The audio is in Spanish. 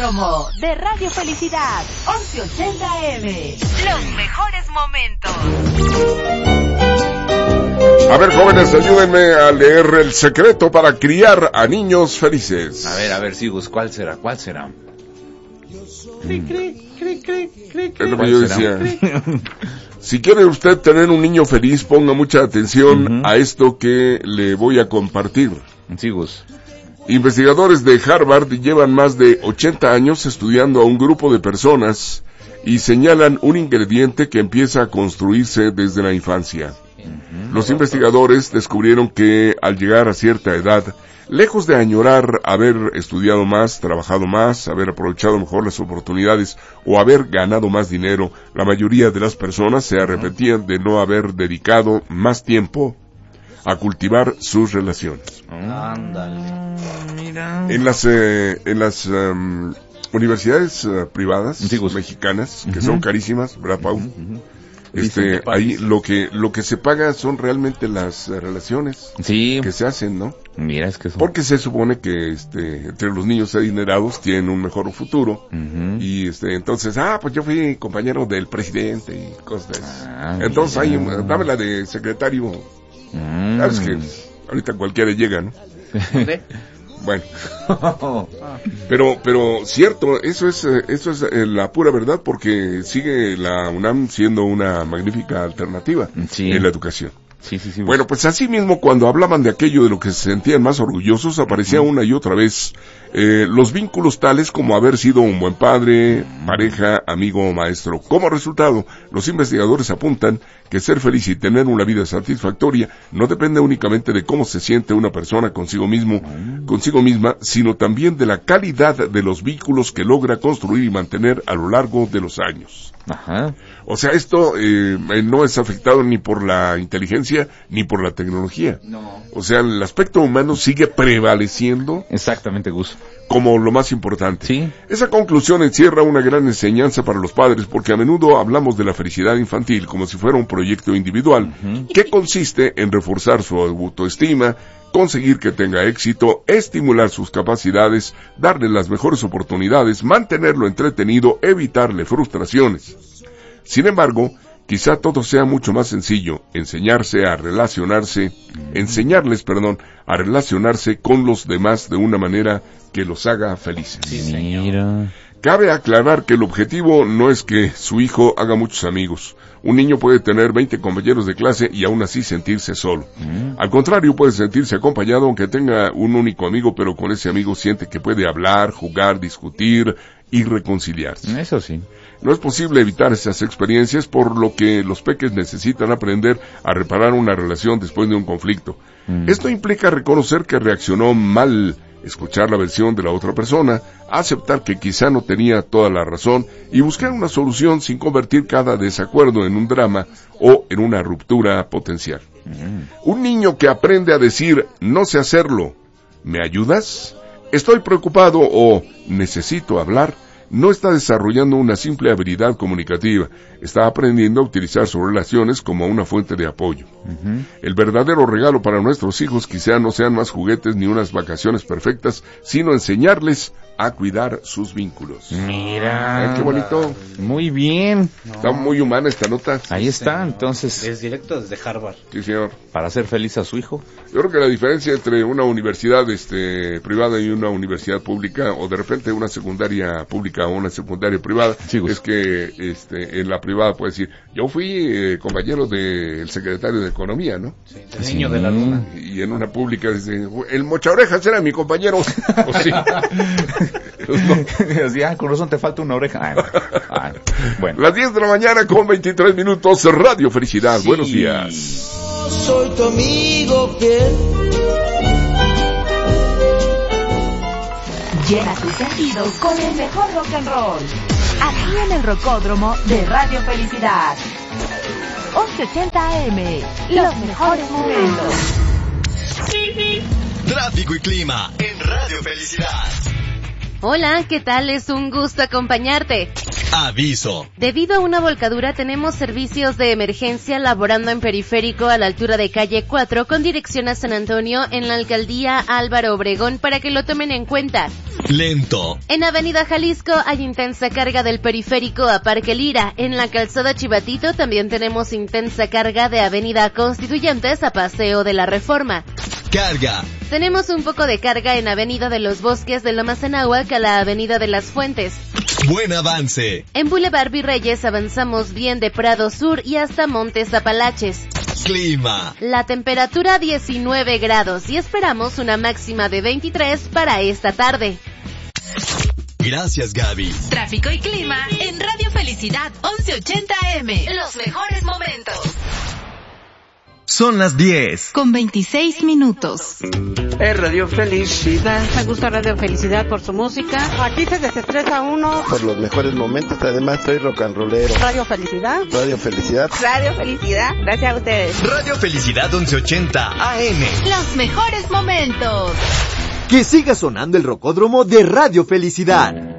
Rocódromo de Radio Felicidad, 1180 AM. Los mejores momentos. A ver, jóvenes, ayúdenme a leer el secreto para criar a niños felices. A ver, Sigus, ¿cuál será? Es lo que yo decía. Si quiere usted tener un niño feliz, ponga mucha atención a esto que le voy a compartir. Sigus. Investigadores de Harvard llevan más de 80 años estudiando a un grupo de personas y señalan un ingrediente que empieza a construirse desde la infancia. Los investigadores descubrieron que al llegar a cierta edad, lejos de añorar haber estudiado más, trabajado más, haber aprovechado mejor las oportunidades o haber ganado más dinero, la mayoría de las personas se arrepentían de no haber dedicado más tiempo a cultivar sus relaciones. Mira. En las universidades privadas mexicanas, que son carísimas, ¿verdad, Pau? Ahí lo que se paga son realmente las relaciones que se hacen, ¿no? Mira, es que son... Porque se supone que entre los niños adinerados tienen un mejor futuro y entonces, pues yo fui compañero del presidente y cosas de eso. Entonces ahí dame la de secretario. Sabes que ahorita cualquiera llega, ¿no? Bueno, pero cierto, eso es la pura verdad, porque sigue la UNAM siendo una magnífica alternativa en la educación. Sí. Bueno, pues así mismo, cuando hablaban de aquello de lo que se sentían más orgullosos, aparecía una y otra vez los vínculos tales como haber sido un buen padre, pareja, amigo o maestro. Como resultado, los investigadores apuntan que ser feliz y tener una vida satisfactoria no depende únicamente de cómo se siente una persona consigo misma, sino también de la calidad de los vínculos que logra construir y mantener a lo largo de los años. O sea, esto no es afectado ni por la inteligencia ni por la tecnología. No. O sea, el aspecto humano sigue prevaleciendo. Exactamente, Gus. Como lo más importante. Sí. Esa conclusión encierra una gran enseñanza para los padres, porque a menudo hablamos de la felicidad infantil como si fuera un proyecto individual, que consiste en reforzar su autoestima, conseguir que tenga éxito, estimular sus capacidades, darle las mejores oportunidades, mantenerlo entretenido, evitarle frustraciones. Sin embargo, quizá todo sea mucho más sencillo, enseñarles a relacionarse con los demás de una manera que los haga felices. Sí, señor. Cabe aclarar que el objetivo no es que su hijo haga muchos amigos. Un niño puede tener 20 compañeros de clase y aún así sentirse solo. Al contrario, puede sentirse acompañado aunque tenga un único amigo, pero con ese amigo siente que puede hablar, jugar, discutir y reconciliarse. Eso sí. No es posible evitar esas experiencias, por lo que los peques necesitan aprender a reparar una relación después de un conflicto. Esto implica reconocer que reaccionó mal, escuchar la versión de la otra persona, aceptar que quizá no tenía toda la razón y buscar una solución sin convertir cada desacuerdo en un drama o en una ruptura potencial. Un niño que aprende a decir no sé hacerlo, ¿me ayudas? Estoy preocupado o necesito hablar, no está desarrollando una simple habilidad comunicativa, está aprendiendo a utilizar sus relaciones como una fuente de apoyo. El verdadero regalo para nuestros hijos quizá no sean más juguetes ni unas vacaciones perfectas, sino enseñarles a cuidar sus vínculos. Mira. Qué bonito. Muy bien. Está muy humana esta nota. Ahí está, entonces. Es directo desde Harvard. Sí, señor. Para hacer feliz a su hijo. Yo creo que la diferencia entre una universidad privada y una universidad pública, o de repente una secundaria pública o una secundaria privada, es que en la privada puedes decir, yo fui compañero del secretario de Economía, ¿no? Sí, el niño de la luna. Y en una pública dice, el mochaorejas era mi compañero. O sí. Así, con razón te falta una oreja. Bueno. Las 10 de la mañana con 23 minutos, Radio Felicidad. Sí. Buenos días. Soy tu amigo fiel. Llena tus sentidos con el mejor rock and roll. Aquí en el Rocódromo de Radio Felicidad. 1180 AM. Los mejores momentos. Tráfico y clima en Radio Felicidad. Hola, ¿qué tal? Es un gusto acompañarte. Aviso. Debido a una volcadura tenemos servicios de emergencia laborando en Periférico a la altura de calle 4 con dirección a San Antonio en la alcaldía Álvaro Obregón para que lo tomen en cuenta. Lento. En Avenida Jalisco hay intensa carga del Periférico a Parque Lira. En la calzada Chivatito también tenemos intensa carga de Avenida Constituyentes a Paseo de la Reforma. Carga. Tenemos un poco de carga en Avenida de los Bosques de Lomas Anáhuac a la Avenida de las Fuentes. Buen avance. En Boulevard Virreyes avanzamos bien de Prado Sur y hasta Montes Apalaches. Clima. La temperatura 19 grados y esperamos una máxima de 23 para esta tarde. Gracias, Gaby. Tráfico y clima en Radio Felicidad 1180 AM. Los mejores momentos. Son las 10. Con 26 minutos. Es Radio Felicidad. Me gusta Radio Felicidad por su música. Aquí se desestresa uno. Por los mejores momentos, además soy rock and rollero. Radio Felicidad. Radio Felicidad. Radio Felicidad. Gracias a ustedes. Radio Felicidad 1180 AM. Los mejores momentos. Que siga sonando el rocódromo de Radio Felicidad.